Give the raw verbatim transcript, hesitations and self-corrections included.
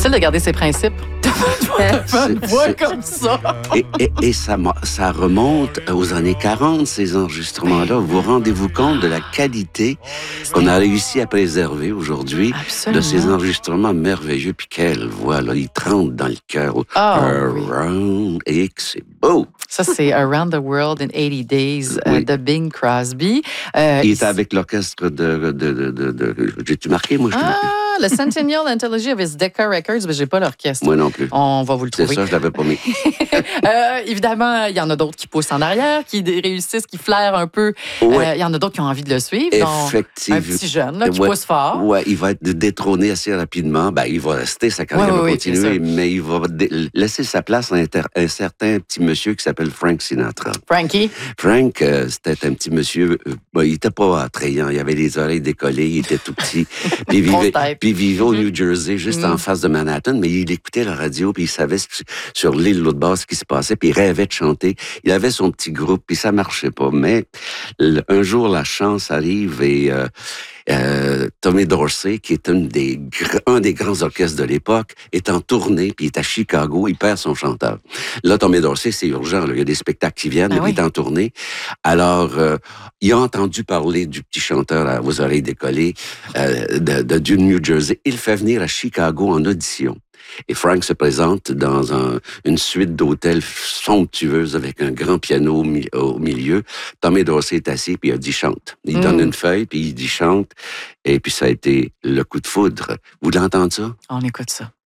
difficile de garder ses principes. C'est- Une voix c'est- comme ça. Et, et, et ça, mo- ça remonte aux années quarante, ces enregistrements-là. Vous rendez-vous compte de la qualité qu'on a réussi à préserver aujourd'hui de ces Absolument. enregistrements merveilleux. Puis quelle voix, là, il trempe dans le cœur. Ah, oui. Around, et que c'est beau. Ça, c'est Around the World in eighty Days euh, Oui. de Bing Crosby. Euh, Il il- était avec l'orchestre de... de, de, de, de- J'ai-tu marqué, moi? Je l'ai marqué. Ah, le Centennial Anthology of his Decca Records, mais j'ai pas l'orchestre. Moi non plus. On va vous le C'est trouver. ça, je l'avais pas mis. Euh, évidemment, il y en a d'autres qui poussent en arrière, qui dé- réussissent, qui flairent un peu. Ouais. Euh, Il y en a d'autres qui ont envie de le suivre. dont Effectivement. Un petit jeune là, qui Ouais. pousse fort. Ouais, il va être détrôné assez rapidement. Ben, il va rester, sa carrière Ouais, va ouais, oui, continuer, bien mais il va dé- laisser sa place à un, ter- un certain petit monsieur qui s'appelle Frank Sinatra. Frankie. Frank, euh, c'était un petit monsieur, euh, bon, il était pas attrayant, il avait les oreilles décollées, il était tout petit, puis il vivait, Grosse tête. puis il vivait au Mhm. New Jersey, juste Mhm. en face de Manhattan, mais il écoutait la radio, puis il savait ce- sur l'île de l'autre base ce qui se passait, puis il rêvait de chanter. Il avait son petit groupe, puis ça marchait pas, mais le- un jour, la chance arrive et... euh, Euh, Tommy Dorsey, qui est une des gr- un des grands orchestres de l'époque, est en tournée, puis il est à Chicago, il perd son chanteur. Là, Tommy Dorsey, c'est urgent, là, il y a des spectacles qui viennent, Ah là, puis oui. il est en tournée. Alors, euh, il a entendu parler du petit chanteur à vos oreilles décollées euh, de, de, du New Jersey. Il le fait venir à Chicago en audition. Et Frank se présente dans un, une suite d'hôtels somptueuse avec un grand piano au, mi- au milieu. Tommy Dorsey est assis, puis il a dit chante. Il Mm. donne une feuille, puis il dit chante. Et puis ça a été le coup de foudre. Vous voulez entendre ça? On écoute ça.